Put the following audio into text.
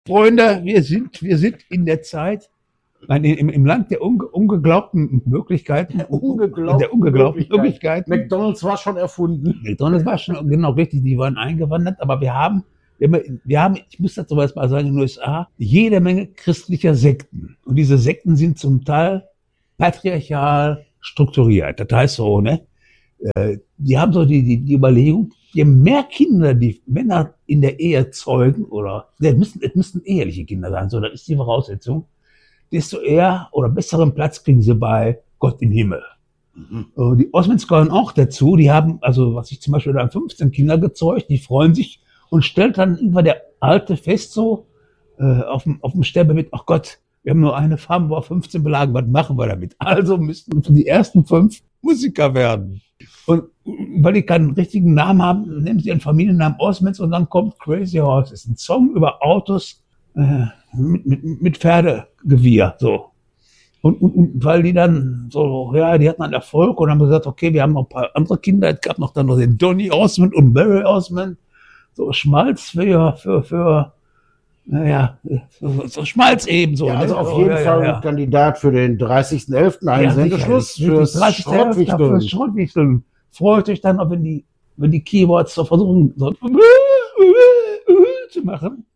Freunde, wir sind in der Zeit, nein, im Land der ungeglaubten Möglichkeiten. Der ungeglaubten Möglichkeiten. McDonald's war schon erfunden. McDonald's war schon, genau richtig, die waren eingewandert, aber wir haben, ich muss dazu mal sagen, in den USA, jede Menge christlicher Sekten. Und diese Sekten sind zum Teil patriarchal strukturiert. Das heißt so, ne? Die haben so die Überlegung, je mehr Kinder die Männer in der Ehe zeugen, oder es müssten eheliche Kinder sein, so, das ist die Voraussetzung, desto eher oder besseren Platz kriegen sie bei Gott im Himmel. Mhm. Die Osmonds gehören auch dazu, die haben, also was ich zum Beispiel, da 15 Kinder gezeugt, die freuen sich und stellt dann irgendwann der Alte fest, so auf dem Sterbebett, ach Gott, wir haben nur eine Farm, wo wir 15 belagen, was machen wir damit? Also müssten die ersten 5 Musiker werden. Und weil die keinen richtigen Namen haben, nehmen sie ihren Familiennamen Osmonds und dann kommt Crazy Horses, ein Song über Autos mit Pferdegewirr, so. Und weil die dann so, ja, die hatten einen Erfolg und haben gesagt, okay, wir haben noch ein paar andere Kinder, es gab noch dann noch den Donny Osmond und Mary Osmond, so Schmalz für naja, so Schmalz eben so. Ja, also ne? auf jeden Fall ein Kandidat für den 30.11. Einsendeschluss fürs Schrottwichteln. Freut euch dann, wenn die Keyboards so versuchen, so zu machen.